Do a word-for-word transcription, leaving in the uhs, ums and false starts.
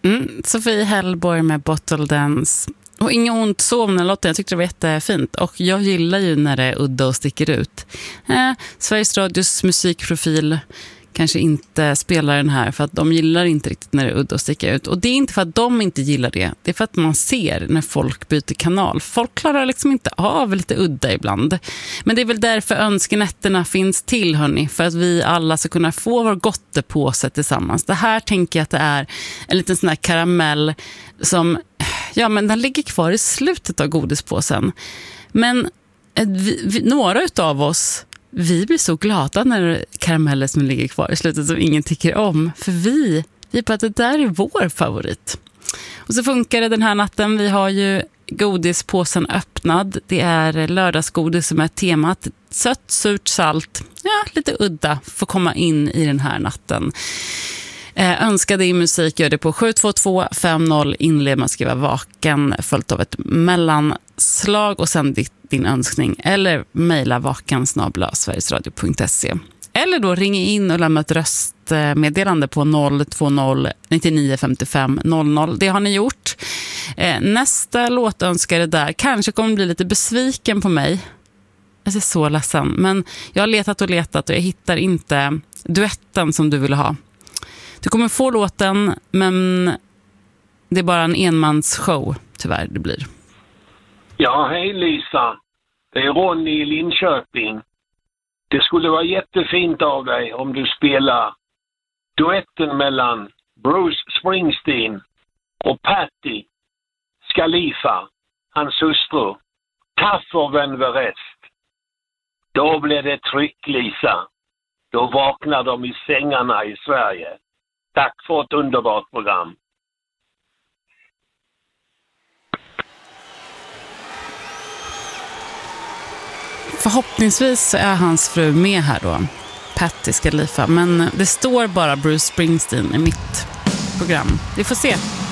Mm, Sofie Hellborg med Bottle Dance. Och inga ont sov när låten, jag tyckte det var jättefint. Och jag gillar ju när det är udda och sticker ut. Eh, Sveriges Radios musikprofil kanske inte spelar den här för att de gillar inte riktigt när det är udda och sticker ut. Och det är inte för att de inte gillar det. Det är för att man ser när folk byter kanal. Folk klarar liksom inte av lite udda ibland. Men det är väl därför önskenätterna finns till, hörni. För att vi alla ska kunna få vår gottepåse tillsammans. Det här tänker jag att det är en liten sån här karamell som, ja men den ligger kvar i slutet av godispåsen. Men vi, vi, några utav oss, vi blir så glada när det är karameller som ligger kvar i slutet som ingen tycker om. För vi, vi är på att det där är vår favorit. Och så funkar det den här natten. Vi har ju godispåsen öppnad. Det är lördagsgodis som är temat. Sött, surt, salt. Ja, lite udda. Får komma in i den här natten. Eh, önska dig musik, gör det på sju två två fem noll, inled med att skriva vaken följt av ett mellanslag och sen ditt, din önskning, eller mejla vaken snabel-a sverigesradio punkt se, eller då ring in och lämna ett röstmeddelande på noll två noll nittionio femtiofem noll noll. Det har ni gjort. Eh, nästa låtönskare där kanske kommer bli lite besviken på mig. Jag är så ledsen, men jag har letat och letat och jag hittar inte duetten som du ville ha. Du kommer få låten, men det är bara en enmansshow, tyvärr det blir. Ja, hej Lisa. Det är Ronny i Linköping. Det skulle vara jättefint av dig om du spelar duetten mellan Bruce Springsteen och Patti Khalifa, hans hustru. Kaffer vän rest. Då blir det tryck, Lisa. Då vaknar de i sängarna i Sverige. Tack för ett underbart program. Förhoppningsvis så är hans fru med här då, Patti Khalifa. Men det står bara Bruce Springsteen i mitt program. Vi får se.